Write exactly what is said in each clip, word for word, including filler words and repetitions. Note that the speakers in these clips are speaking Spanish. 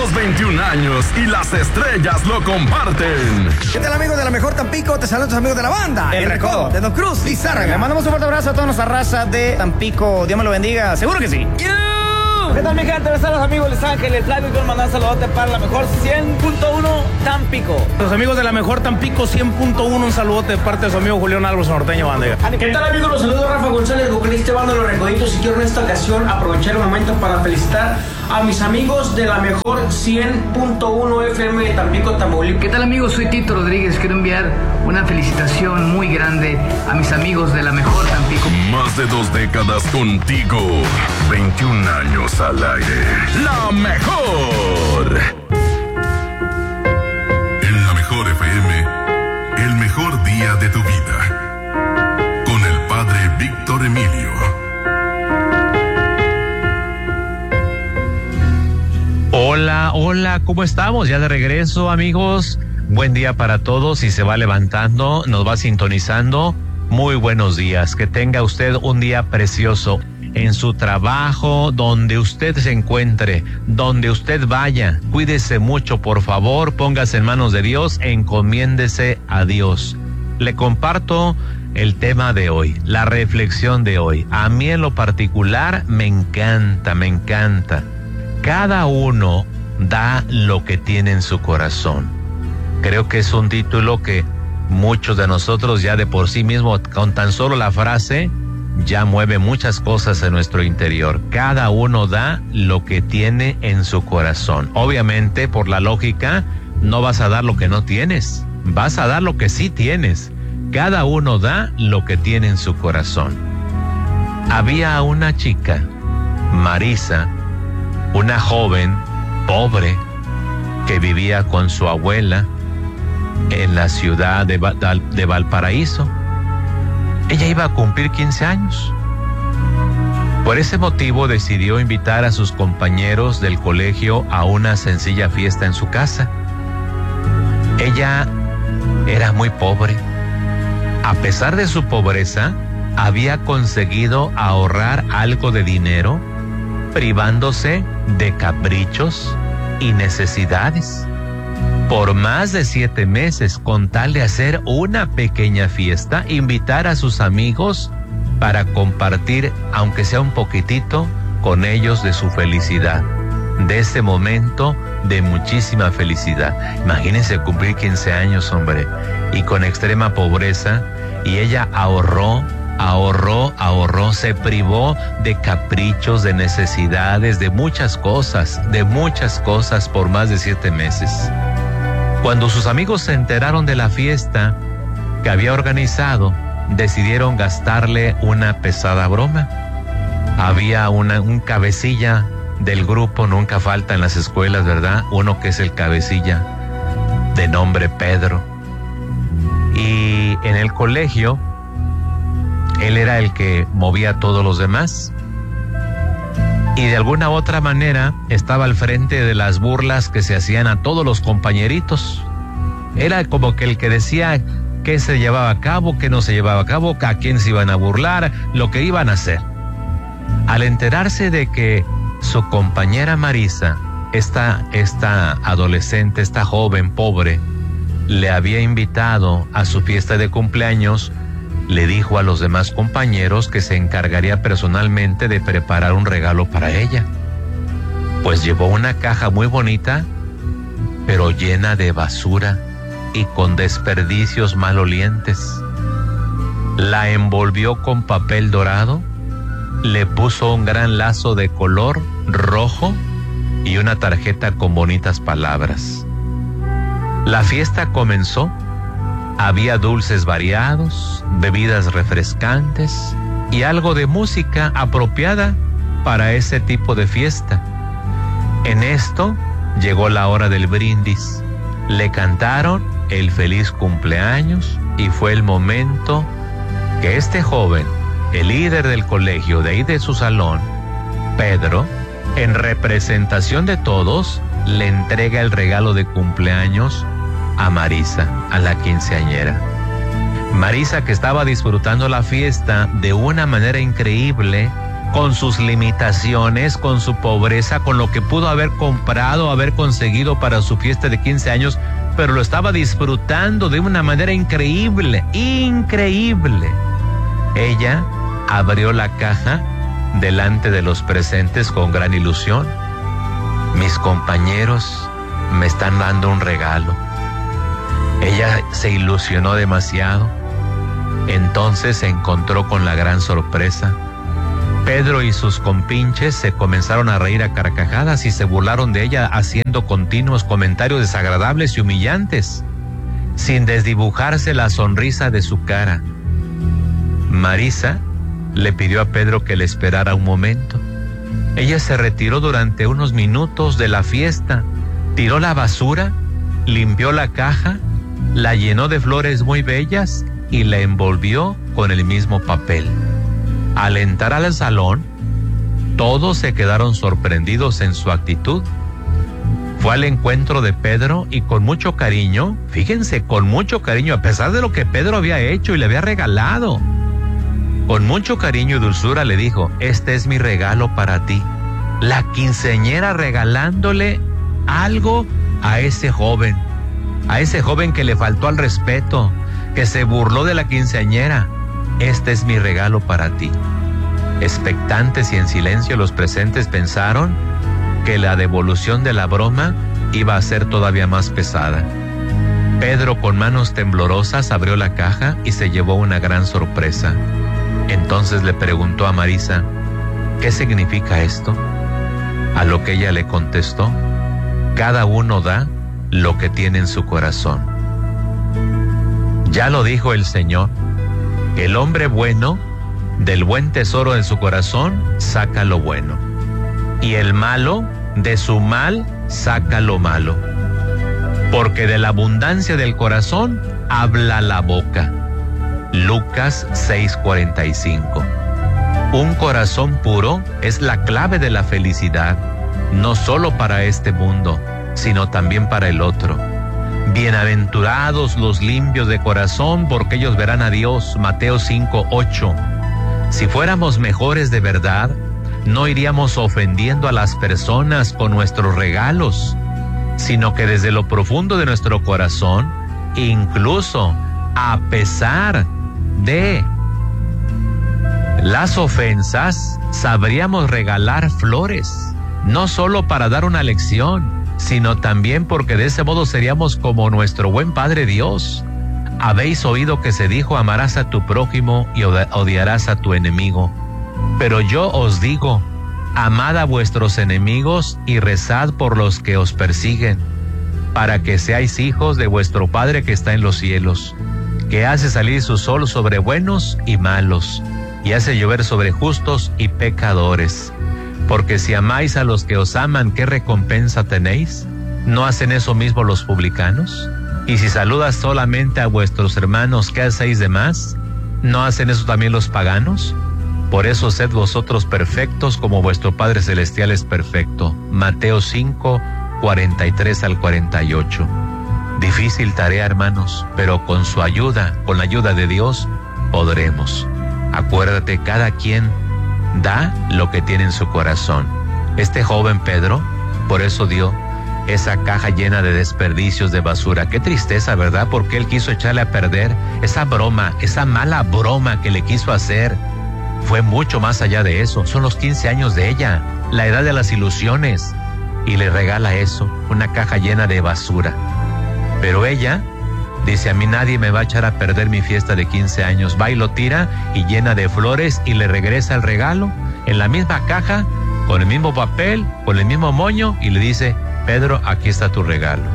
Cumplimos veintiún años y las estrellas lo comparten. ¿Qué tal, amigos de la Mejor Tampico? Te saludan tus amigos de la banda El, El Recodo, de Don Cruz, Lizárraga. Le mandamos un fuerte abrazo a toda nuestra raza de Tampico. Dios me lo bendiga, seguro que sí. ¿Qué tal, mi gente? Les los amigos de Los Ángeles. Flavio, quiero mandar un saludote para la Mejor cien punto uno Tampico. Los amigos de la Mejor Tampico cien punto uno, un saludote de parte de su amigo Julián Álvarez Norteño Bandega. ¿Qué tal, amigos? Los saludos Rafa González, vocalista de Banda Los Recoditos, y quiero en esta ocasión aprovechar el momento para felicitar a mis amigos de la Mejor cien punto uno F M de Tampico, Tamaulipas. ¿Qué tal, amigos? Soy Tito Rodríguez. Quiero enviar una felicitación muy grande a mis amigos de la Mejor Tampico. Más de dos décadas contigo. veintiún años al aire. La Mejor. En la Mejor F M, el mejor día de tu vida. Con el padre Víctor Emilio. Hola, hola, ¿cómo estamos? Ya de regreso, amigos. Buen día para todos. Si se va levantando, nos va sintonizando. Muy buenos días. Que tenga usted un día precioso en su trabajo, donde usted se encuentre, donde usted vaya. Cuídese mucho, por favor. Póngase en manos de Dios. Encomiéndese a Dios. Le comparto el tema de hoy, la reflexión de hoy. A mí en lo particular me encanta, me encanta. Cada uno da lo que tiene en su corazón. Creo que es un título que muchos de nosotros ya de por sí mismo, con tan solo la frase, ya mueve muchas cosas en nuestro interior. Cada uno da lo que tiene en su corazón. Obviamente, por la lógica, no vas a dar lo que no tienes. Vas a dar lo que sí tienes. Cada uno da lo que tiene en su corazón. Había una chica, Marisa, una joven pobre que vivía con su abuela en la ciudad de, de Valparaíso. Ella iba a cumplir quince años. Por ese motivo decidió invitar a sus compañeros del colegio a una sencilla fiesta en su casa. Ella era muy pobre. A pesar de su pobreza, había conseguido ahorrar algo de dinero, privándose de caprichos y necesidades. Por más de siete meses, con tal de hacer una pequeña fiesta, invitar a sus amigos para compartir, aunque sea un poquitito, con ellos de su felicidad, de ese momento de muchísima felicidad. Imagínense cumplir quince años, hombre, y con extrema pobreza, y ella ahorró, ahorró, ahorró, se privó de caprichos, de necesidades, de muchas cosas, de muchas cosas por más de siete meses. Cuando sus amigos se enteraron de la fiesta que había organizado, decidieron gastarle una pesada broma. Había una, un cabecilla del grupo, nunca falta en las escuelas, ¿verdad? Uno que es el cabecilla, de nombre Pedro. Y en el colegio, él era el que movía a todos los demás. Y de alguna u otra manera estaba al frente de las burlas que se hacían a todos los compañeritos. Era como que el que decía qué se llevaba a cabo, qué no se llevaba a cabo, a quién se iban a burlar, lo que iban a hacer. Al enterarse de que su compañera Marisa, esta, esta adolescente, esta joven pobre, le había invitado a su fiesta de cumpleaños, le dijo a los demás compañeros que se encargaría personalmente de preparar un regalo para ella. Pues llevó una caja muy bonita, pero llena de basura y con desperdicios malolientes. La envolvió con papel dorado, le puso un gran lazo de color rojo y una tarjeta con bonitas palabras. La fiesta comenzó. Había dulces variados, bebidas refrescantes y algo de música apropiada para ese tipo de fiesta. En esto llegó la hora del brindis. Le cantaron el feliz cumpleaños y fue el momento que este joven, el líder del colegio de ahí de su salón, Pedro, en representación de todos, le entrega el regalo de cumpleaños a Marisa, a la quinceañera. Marisa, que estaba disfrutando la fiesta de una manera increíble, con sus limitaciones, con su pobreza, con lo que pudo haber comprado, haber conseguido para su fiesta de quince años, pero lo estaba disfrutando de una manera increíble, increíble. Ella abrió la caja delante de los presentes con gran ilusión. Mis compañeros me están dando un regalo. Ella se ilusionó demasiado. Entonces se encontró con la gran sorpresa. Pedro y sus compinches se comenzaron a reír a carcajadas y se burlaron de ella haciendo continuos comentarios desagradables y humillantes, sin desdibujarse la sonrisa de su cara. Marisa le pidió a Pedro que le esperara un momento. Ella se retiró durante unos minutos de la fiesta, tiró la basura, limpió la caja, la llenó de flores muy bellas y la envolvió con el mismo papel. Al entrar al salón, todos se quedaron sorprendidos en su actitud. Fue al encuentro de Pedro y con mucho cariño, fíjense, con mucho cariño, a pesar de lo que Pedro había hecho y le había regalado, con mucho cariño y dulzura le dijo: este es mi regalo para ti. La quinceañera regalándole algo a ese joven, a ese joven que le faltó al respeto, que se burló de la quinceañera. Este es mi regalo para ti. Expectantes y en silencio, los presentes pensaron que la devolución de la broma iba a ser todavía más pesada. Pedro, con manos temblorosas, abrió la caja y se llevó una gran sorpresa. Entonces le preguntó a Marisa: ¿qué significa esto? A lo que ella le contestó: cada uno da lo que tiene en su corazón. Ya lo dijo el Señor: el hombre bueno, del buen tesoro de su corazón, saca lo bueno. Y el malo, de su mal, saca lo malo. Porque de la abundancia del corazón, habla la boca. Lucas seis cuarenta y cinco. Un corazón puro es la clave de la felicidad, no solo para este mundo, sino también para el otro. Bienaventurados los limpios de corazón, porque ellos verán a Dios. Mateo cinco ocho. Si fuéramos mejores de verdad, no iríamos ofendiendo a las personas con nuestros regalos, sino que desde lo profundo de nuestro corazón, incluso a pesar de las ofensas, sabríamos regalar flores, no solo para dar una lección, sino también porque de ese modo seríamos como nuestro buen Padre Dios. Habéis oído que se dijo: amarás a tu prójimo y odiarás a tu enemigo. Pero yo os digo: amad a vuestros enemigos y rezad por los que os persiguen, para que seáis hijos de vuestro Padre que está en los cielos, que hace salir su sol sobre buenos y malos, y hace llover sobre justos y pecadores. Porque si amáis a los que os aman, ¿qué recompensa tenéis? ¿No hacen eso mismo los publicanos? Y si saludas solamente a vuestros hermanos, ¿qué hacéis de más? ¿No hacen eso también los paganos? Por eso sed vosotros perfectos como vuestro Padre Celestial es perfecto. Mateo cinco, cuarenta y tres al cuarenta y ocho. Difícil tarea, hermanos, pero con su ayuda, con la ayuda de Dios, podremos. Acuérdate, cada quien da lo que tiene en su corazón. Este joven Pedro, por eso dio esa caja llena de desperdicios, de basura. Qué tristeza, ¿verdad? Porque él quiso echarle a perder esa broma, esa mala broma que le quiso hacer. Fue mucho más allá de eso. Son los quince años de ella, la edad de las ilusiones, y le regala eso, una caja llena de basura. Pero ella dice: a mí nadie me va a echar a perder mi fiesta de quince años. Va y lo tira y llena de flores y le regresa el regalo en la misma caja, con el mismo papel, con el mismo moño, y le dice: Pedro, aquí está tu regalo.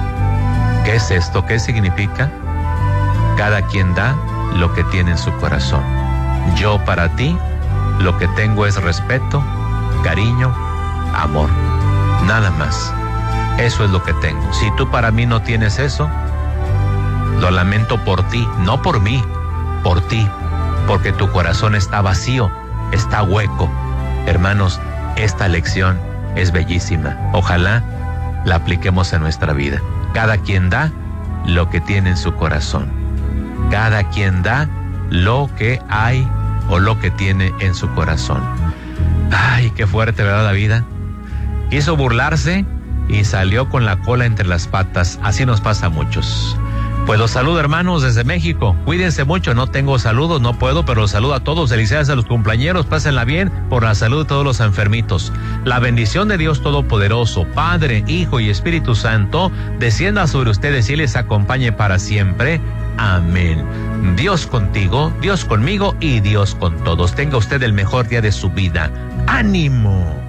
¿Qué es esto? ¿Qué significa? Cada quien da lo que tiene en su corazón. Yo para ti lo que tengo es respeto, cariño, amor. Nada más. Eso es lo que tengo. Si tú para mí no tienes eso, lo lamento por ti, no por mí, por ti, porque tu corazón está vacío, está hueco. Hermanos, esta lección es bellísima. Ojalá la apliquemos en nuestra vida. Cada quien da lo que tiene en su corazón. Cada quien da lo que hay o lo que tiene en su corazón. Ay, qué fuerte, ¿verdad, la vida? Quiso burlarse y salió con la cola entre las patas. Así nos pasa a muchos. Pues los saludo, hermanos, desde México. Cuídense mucho, no tengo saludos, no puedo, pero los saludo a todos. Felicidades a los cumpleañeros, pásenla bien por la salud de todos los enfermitos. La bendición de Dios Todopoderoso, Padre, Hijo y Espíritu Santo, descienda sobre ustedes y les acompañe para siempre. Amén. Dios contigo, Dios conmigo y Dios con todos. Tenga usted el mejor día de su vida. ¡Ánimo!